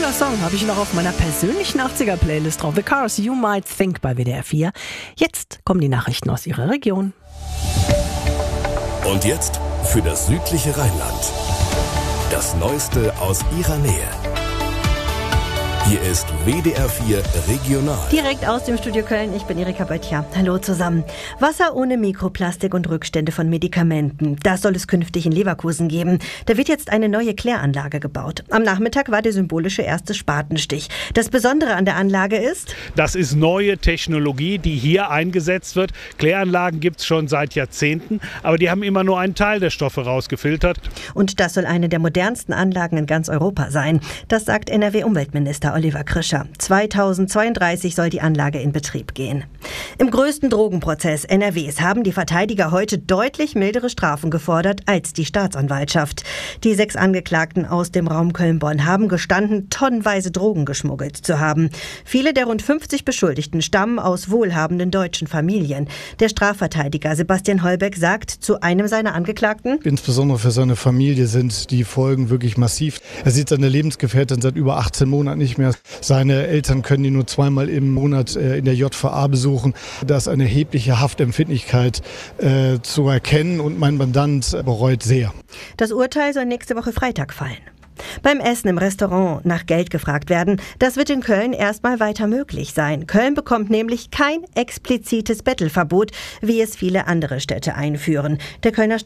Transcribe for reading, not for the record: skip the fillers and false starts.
Schöner Song, habe ich noch auf meiner persönlichen 80er-Playlist drauf. The Cars, You Might Think bei WDR 4. Jetzt kommen die Nachrichten aus Ihrer Region. Und jetzt für das südliche Rheinland. Das Neueste aus Ihrer Nähe. Hier ist WDR 4 Regional. Direkt aus dem Studio Köln, ich bin Erika Böttcher. Hallo zusammen. Wasser ohne Mikroplastik und Rückstände von Medikamenten. Das soll es künftig in Leverkusen geben. Da wird jetzt eine neue Kläranlage gebaut. Am Nachmittag war der symbolische erste Spatenstich. Das Besondere an der Anlage ist: Das ist neue Technologie, die hier eingesetzt wird. Kläranlagen gibt es schon seit Jahrzehnten, aber die haben immer nur einen Teil der Stoffe rausgefiltert. Und das soll eine der modernsten Anlagen in ganz Europa sein. Das sagt NRW-Umweltminister Oliver Krischer. 2032 soll die Anlage in Betrieb gehen. Im größten Drogenprozess NRWs haben die Verteidiger heute deutlich mildere Strafen gefordert als die Staatsanwaltschaft. Die 6 Angeklagten aus dem Raum Köln-Bonn haben gestanden, tonnenweise Drogen geschmuggelt zu haben. Viele der rund 50 Beschuldigten stammen aus wohlhabenden deutschen Familien. Der Strafverteidiger Sebastian Holbeck sagt zu einem seiner Angeklagten: Insbesondere für seine Familie sind die Folgen wirklich massiv. Er sieht seine Lebensgefährtin seit über 18 Monaten nicht mehr. Seine Eltern können ihn nur zweimal im Monat in der JVA besuchen. Da ist eine erhebliche Haftempfindlichkeit zu erkennen und mein Mandant bereut sehr. Das Urteil soll nächste Woche Freitag fallen. Beim Essen im Restaurant nach Geld gefragt werden, das wird in Köln erstmal weiter möglich sein. Köln bekommt nämlich kein explizites Bettelverbot, wie es viele andere Städte einführen. Der Kölner